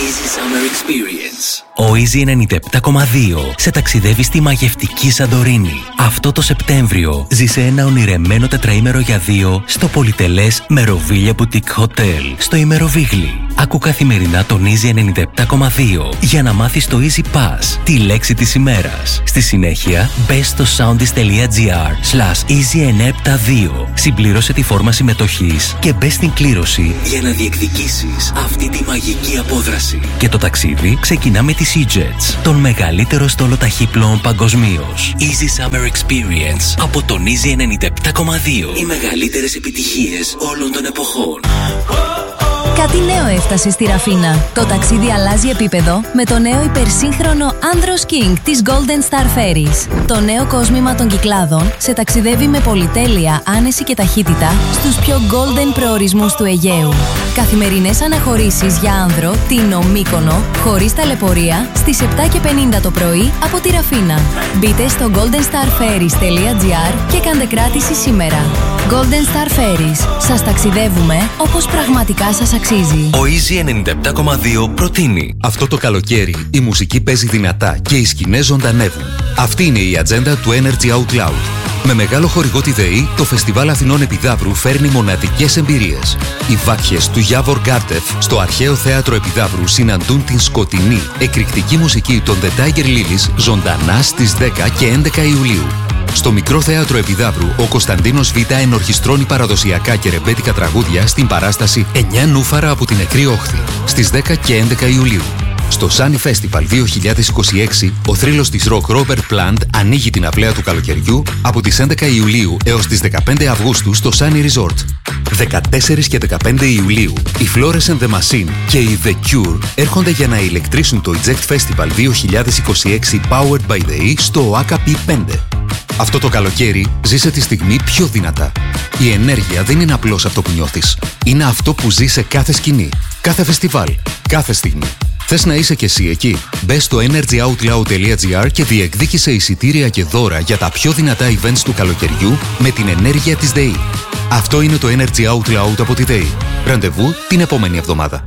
Easy Summer Experience. Ο Easy 97,2 σε ταξιδεύει στη μαγευτική Σαντορίνη. Αυτό το Σεπτέμβριο ζήσε ένα ονειρεμένο τετραήμερο για δύο στο πολυτελές Meroviglia Boutique Hotel στο Ημεροβίγλι. Άκου καθημερινά τον Easy 97,2 για να μάθεις το Easy Pass, τη λέξη της ημέρας. Στη συνέχεια, μπες στο soundis.gr/Easy972. Συμπλήρωσε τη φόρμα συμμετοχής και μπες στην κλήρωση για να διεκδικήσεις αυτή τη μαγική απόδραση. Και το ταξίδι ξεκινά με τη Sea-Jets, τον μεγαλύτερο στόλο ταχύπλοων παγκοσμίως. Easy Summer Experience από τον Easy 97,2. Οι μεγαλύτερες επιτυχίες όλων των εποχών. Κάτι νέο έφτασε στη Ραφίνα. Το ταξίδι αλλάζει επίπεδο με το νέο υπερσύγχρονο Andros King της Golden Star Ferries. Το νέο κόσμημα των Κυκλάδων σε ταξιδεύει με πολυτέλεια, άνεση και ταχύτητα στους πιο golden προορισμούς του Αιγαίου. Καθημερινές αναχωρήσεις για άνδρο, Τίνο, Μύκονο, χωρίς ταλαιπωρία, στις 7:50 το πρωί από τη Ραφίνα. Μπείτε στο goldenstarferries.gr και κάντε κράτηση σήμερα. Golden Star Ferries. Σας ταξιδεύουμε όπως πραγματικά σας αξίζει. Ο Easy 97,2 προτείνει. Αυτό το καλοκαίρι η μουσική παίζει δυνατά και οι σκηνές ζωντανεύουν. Αυτή είναι η ατζέντα του Energy Out Loud. Με μεγάλο χορηγό τη ΔΕΗ, το Φεστιβάλ Αθηνών Επιδαύρου φέρνει μοναδικές εμπειρίες. Οι βάκχες του Γιάβορ Γκάρτεφ στο αρχαίο θέατρο Επιδαύρου συναντούν την σκοτεινή, εκρηκτική μουσική των The Tiger Lilies ζωντανά στις 10 και 11 Ιουλίου. Στο μικρό θέατρο Επιδαύρου, ο Κωνσταντίνος Β ενορχιστρώνει παραδοσιακά και ρεμπέτικα τραγούδια στην παράσταση 9 νούφαρα από την νεκρή όχθη, στις 10 και 11 Ιουλίου. Στο Sunny Festival 2026, ο θρύλος της rock Robert Plant ανοίγει την αυλαία του καλοκαιριού από τις 11 Ιουλίου έως τις 15 Αυγούστου στο Sunny Resort. 14 και 15 Ιουλίου, οι Flores and the Machine και οι The Cure έρχονται για να ηλεκτρήσουν το Eject Festival 2026 Powered by the E στο ΟΑΚΑ P5. Αυτό το καλοκαίρι ζήσε τη στιγμή πιο δυνατά. Η ενέργεια δεν είναι απλώς αυτό που νιώθεις. Είναι αυτό που ζει σε κάθε σκηνή, κάθε φεστιβάλ, κάθε στιγμή. Θες να είσαι κι εσύ εκεί? Μπες στο energyoutloud.gr και διεκδίκησε εισιτήρια και δώρα για τα πιο δυνατά events του καλοκαιριού με την ενέργεια της ΔΕΗ. Αυτό είναι το Energy Out Loud από τη ΔΕΗ. Ραντεβού την επόμενη εβδομάδα.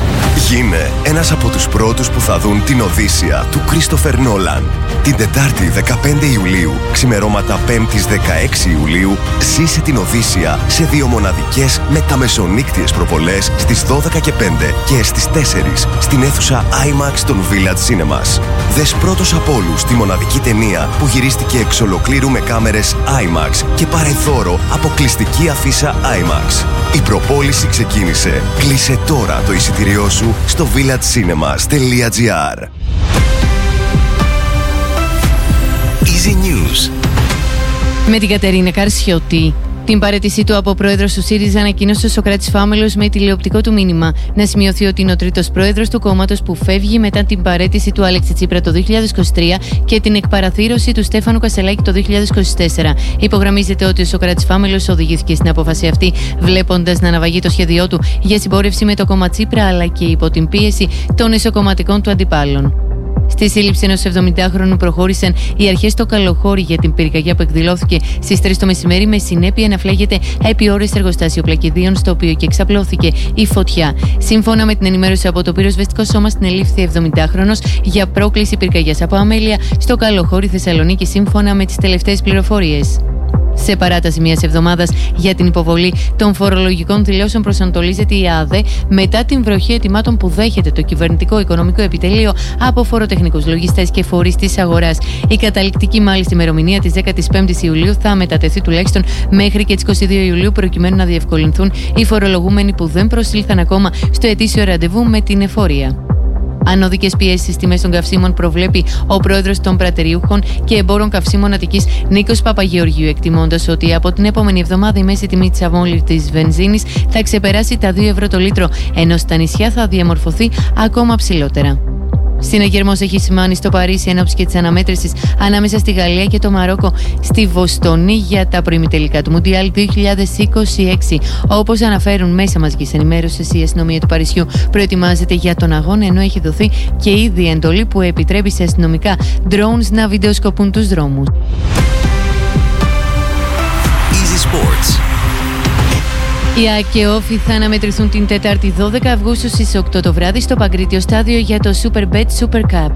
Γίνε ένας από τους πρώτους που θα δουν την Οδύσσεια του Κρίστοφερ Νόλαν. Την Τετάρτη 15 Ιουλίου, ξημερώματα 5ης 16 Ιουλίου, ζήσε την Οδύσσεια σε 2 μοναδικές μεταμεσονύκτιες προβολές στις 12 και 5 και στις 4 στην αίθουσα IMAX των Village Cinemas. Δες πρώτος από όλους τη μοναδική ταινία που γυρίστηκε εξ ολοκλήρου με κάμερες IMAX και πάρε δώρο αποκλειστική αφίσα IMAX. Η προπόληση ξεκίνησε. Κλείσε τώρα το εισιτήριό σου στο villagecinemas.gr. Easy News. Με την Κατερίνα Καρσιώτη. Την παραίτησή του από πρόεδρος του ΣΥΡΙΖΑ ανακοίνωσε ο Σωκράτης Φάμελος με τηλεοπτικό του μήνυμα. Να σημειωθεί ότι είναι ο τρίτος πρόεδρος του κόμματος που φεύγει μετά την παραίτηση του Αλέξη Τσίπρα το 2023 και την εκπαραθύρωση του Στέφανου Κασελάκη το 2024. Υπογραμμίζεται ότι ο Σωκράτης Φάμελος οδηγήθηκε στην απόφαση αυτή βλέποντας να αναβαγεί το σχέδιό του για συμπόρευση με το κόμμα Τσίπρα αλλά και υπό την πίεση των εσωκομματικών του αντιπάλων. Στη σύλληψη ενός 70χρονου προχώρησαν οι αρχές στο Καλοχώρι για την πυρκαγιά που εκδηλώθηκε στις 3 το μεσημέρι με συνέπεια να φλέγεται επί ώρες εργοστάσιο πλακιδίων στο οποίο και εξαπλώθηκε η φωτιά. Σύμφωνα με την ενημέρωση από το πυροσβεστικό σώμα, συνελήφθη 70χρονος για πρόκληση πυρκαγιάς από αμέλεια στο Καλοχώρι, Θεσσαλονίκη, σύμφωνα με τις τελευταίες πληροφορίες. Σε παράταση μιας εβδομάδας για την υποβολή των φορολογικών δηλώσεων προσανατολίζεται η ΑΔΕ μετά την βροχή αιτημάτων που δέχεται το κυβερνητικό οικονομικό επιτελείο από φοροτεχνικούς λογιστές και φορείς της αγοράς. Η καταληκτική μάλιστα ημερομηνία της 15ης Ιουλίου θα μετατεθεί τουλάχιστον μέχρι και τις 22 Ιουλίου προκειμένου να διευκολυνθούν οι φορολογούμενοι που δεν προσήλθαν ακόμα στο ετήσιο ραντεβού με την εφορία. Ανώδικες πιέσεις στις τιμές των καυσίμων προβλέπει ο πρόεδρος των πρατεριούχων και εμπόρων καυσίμων Αττικής Νίκος Παπαγεωργίου, εκτιμώντας ότι από την επόμενη εβδομάδα η μέση τιμή της αμόλυβτης βενζίνης θα ξεπεράσει τα 2 ευρώ το λίτρο, ενώ στα νησιά θα διαμορφωθεί ακόμα ψηλότερα. Συναγερμός έχει σημάνει στο Παρίσι εν ώψη και της αναμέτρησης ανάμεσα στη Γαλλία και το Μαρόκο στη Βοστονή για τα προημιτελικά του Μουντιάλ 2026. Όπως αναφέρουν μέσα μαζικής ενημέρωσης, η αστυνομία του Παρισιού προετοιμάζεται για τον αγώνα, ενώ έχει δοθεί και ήδη εντολή που επιτρέπει σε αστυνομικά drones να βιντεοσκοπούν τους δρόμους. Easy Sports. Οι ΑΕΚ και Όφη θα αναμετρηθούν την Τετάρτη 12 Αυγούστου στις 8 το βράδυ στο Παγκρίτιο Στάδιο για το Superbet Super Cup.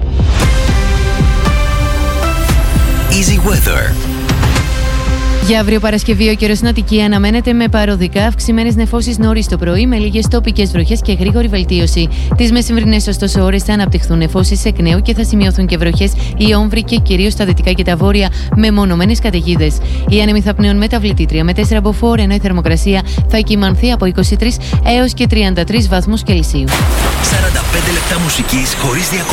Easy Weather. Για αύριο Παρασκευή ο καιρός στην Αττική αναμένεται με παροδικά αυξημένες νεφώσεις νωρίς το πρωί, με λίγες τοπικές βροχές και γρήγορη βελτίωση. Τις μεσημβρινές ωστόσο ώρες θα αναπτυχθούν νεφώσεις εκ νέου και θα σημειωθούν και βροχές ή όμβροι και κυρίως στα δυτικά και τα βόρεια με μονομένες καταιγίδες. Η άνεμη θα πνέουν μεταβλητήτρια με 4 μποφόρ, ενώ η θερμοκρασία θα κυμανθεί από 23 έως και 33 βαθμούς Κελσίου. 45 λεπτά μουσικής χωρίς διακοπές.